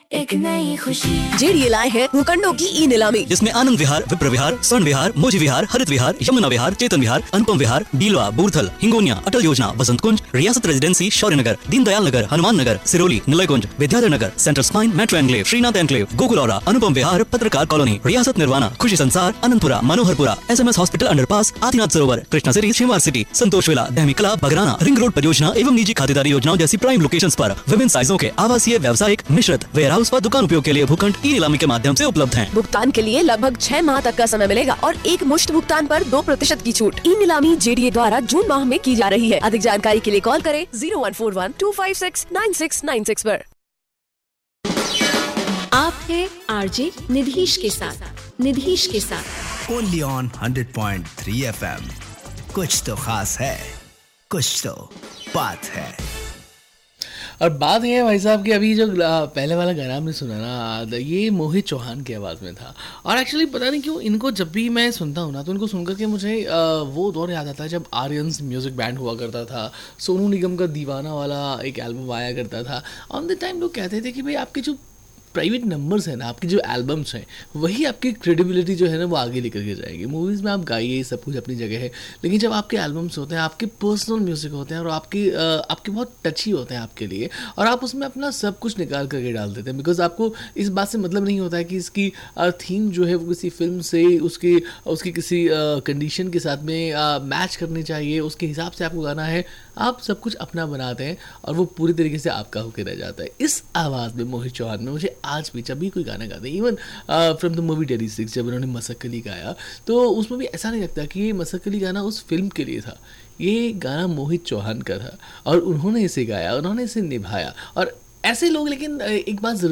एक नई खुशी। जेडीए लाए है भूखंडों की ई नीलामी, जिसमें आनंद विहार, विप्र विहार, स्वर्ण विहार, मोजी विहार, हरित विहार, यमुना विहार, चेतन विहार, अनुपम विहार, बीलवा, बूर्थल, हिंगोनिया, अटल योजना, बसंत कुंज, रियासत रेजिडेंसी, शौर्य नगर, Deendayal Nagar, Hanuman Nagar, Siroli, निलयकुंज, Vidyadhar Nagar, central spine, metro enclave, Srinath enclave, गोकुलौरा, अनुपम विहार, पत्रकार कॉलोनी, रियासत निर्वाणा, खुशी संसार, Ananthapura, Manoharpura, SMS hospital underpass, Adinath सरोवर, कृष्णा सिटी, शिवार सिटी, संतोष विला, दहमी कला, बगराना, रिंग रोड परियोजना एवं निजी खातेदारी योजनाओं जैसी प्राइम लोकेशंस पर विभिन्न साइजों के आवासीय, व्यावसायिक, मिश्रित, वेयर हाउस व दुकान उपयोग के लिए भूखंड ई नीलामी के माध्यम से उपलब्ध हैं। भुगतान के लिए लगभग 6 माह तक का समय मिलेगा और एक मुश्त भुगतान पर 2% की छूट। ई नीलामी जेडीए द्वारा जून माह में की जा रही है। अधिक जानकारी के लिए कॉल करें 0141-256-9696 पर। आप हैं आरजे निधीश के साथ ओनली ऑन 100.3 FM। कुछ तो खास है, कुछ तो बात है। और बात ये है भाई साहब कि अभी जो पहले वाला गाना हमने सुना ना, ये मोहित चौहान की आवाज़ में था। और एक्चुअली पता नहीं क्यों इनको जब भी मैं सुनता हूँ ना, तो इनको सुनकर के मुझे वो दौर याद आता है जब आर्यन्स म्यूज़िक बैंड हुआ करता था। सोनू निगम का दीवाना वाला एक एल्बम आया करता था। ऑन द टाइम लोग कहते थे कि भाई आपके जो प्राइवेट नंबर्स हैं ना, आपकी जो एल्बम्स हैं, वही आपकी क्रेडिबिलिटी जो है ना वो आगे लेकर के जाएगी। मूवीज़ में आप गाइए, सब कुछ अपनी जगह है, लेकिन जब आपके एल्बम्स होते हैं, आपके पर्सनल म्यूज़िक होते हैं और आपके बहुत टची होते हैं आपके लिए, और आप उसमें अपना सब कुछ निकाल करके डाल देते हैं। बिकॉज आपको इस बात से मतलब नहीं होता है कि इसकी थीम जो है वो किसी फिल्म से उसकी किसी कंडीशन के साथ में मैच करनी चाहिए, उसके हिसाब से आपको गाना है। आप सब कुछ अपना बनाते हैं और वो पूरी तरीके से आपका होकर रह जाता है। इस आवाज़ में मोहित चौहान में मुझे आज भी जब भी कोई गाना गाते हैं, इवन फ्रॉम द मूवी 86 जब उन्होंने मसक्कली गाया, तो उसमें भी ऐसा नहीं लगता कि ये मसक्कली गाना उस फिल्म के लिए था। ये गाना मोहित चौहान का था और उन्होंने इसे गाया, उन्होंने इसे निभाया। और ऐसे लोग, लेकिन एक बात